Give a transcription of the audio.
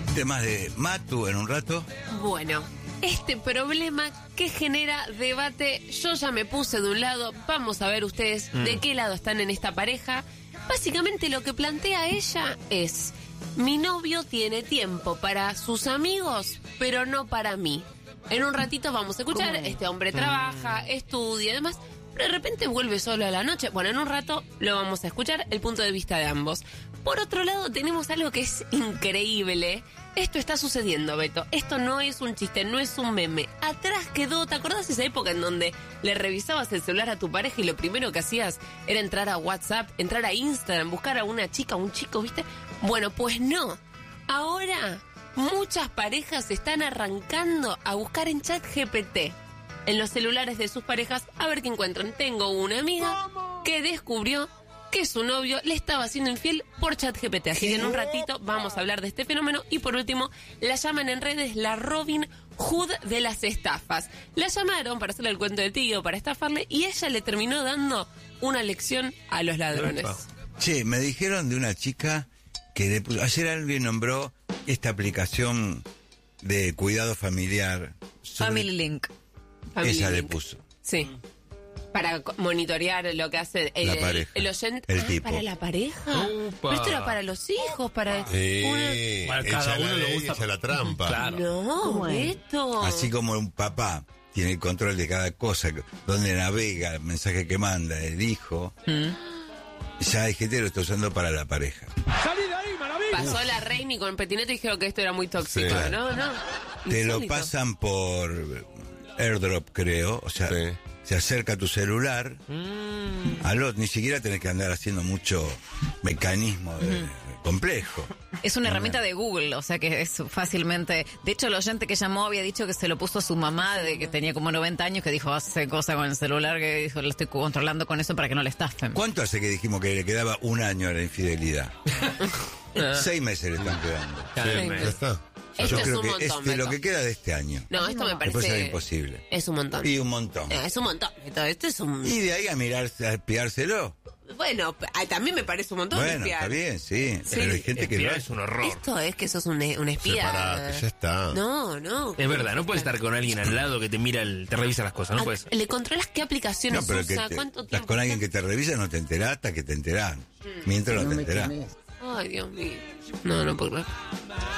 Temas de Matu en un rato. Bueno, este problema que genera debate, yo ya me puse de un lado, vamos a ver ustedes de qué lado están en esta pareja. Básicamente lo que plantea ella es: mi novio tiene tiempo para sus amigos, pero no para mí. En un ratito vamos a escuchar, este hombre trabaja, estudia y demás, pero de repente vuelve solo a la noche. Bueno, en un rato lo vamos a escuchar, el punto de vista de ambos. Por otro lado, tenemos algo que es increíble. Esto está sucediendo, Beto. Esto no es un chiste, no es un meme. Atrás quedó, ¿te acordás esa época en donde le revisabas el celular a tu pareja y lo primero que hacías era entrar a WhatsApp, entrar a Instagram, buscar a una chica, un chico, ¿viste? Bueno, pues no. Ahora muchas parejas están arrancando a buscar en ChatGPT, en los celulares de sus parejas, a ver qué encuentran. Tengo una amiga que descubrió que su novio le estaba siendo infiel por ChatGPT. Así que en un ratito vamos a hablar de este fenómeno. Y por último, la llaman en redes la Robin Hood de las estafas. La llamaron para hacerle el cuento de tío, para estafarle, y ella le terminó dando una lección a los ladrones. Che, me dijeron de una chica que ayer alguien nombró esta aplicación de cuidado familiar. Family Link. Ella le puso. Sí. Para monitorear lo que hace la pareja, el oyente. el tipo. Para la pareja. Pero esto era para los hijos, para... Para cada uno lo usa. Echa la trampa. Claro. No, esto. Así como un papá tiene el control de cada cosa, donde navega, el mensaje que manda el hijo, ya hay gente que lo está usando para la pareja. ¡Salí de ahí, maravilla! Pasó la Reina y con Petinete dijeron que esto era muy tóxico, Sí. ¿no? Te lo Insólito. pasan por AirDrop, creo, o sea... Sí. Se acerca tu celular, ni siquiera tenés que andar haciendo mucho mecanismo complejo. Es una herramienta de Google, o sea que es fácilmente... De hecho, el oyente que llamó había dicho que se lo puso a su mamá, de que tenía como 90 años, que dijo, hace cosa con el celular, que dijo, lo estoy controlando con eso para que no le estafen. ¿Cuánto hace que dijimos que le quedaba un año a la infidelidad? 6 meses le están quedando. Ya está. Esto Yo es creo un que montón, es lo Beto. que queda de este año. No, esto me Después era parece... imposible. Es un montón. Y un montón. Es un montón, Beto. Esto es un... Y de ahí a espiárselo. Bueno, también me parece un montón Bueno, espiar. está bien, sí. Pero hay gente que lo Espiar hace. es un horror. Esto es que sos un espía. Separate, ya está. No. Es verdad, no puedes estar con alguien al lado que te mira, te revisa las cosas, no puedes. ¿Le controlas qué aplicaciones No, pero usa? que ¿Cuánto estás tiempo? con alguien que te revisa, no te enterás hasta que te enterás. Mientras no te enterás. Ay, Dios mío. No puedo creer.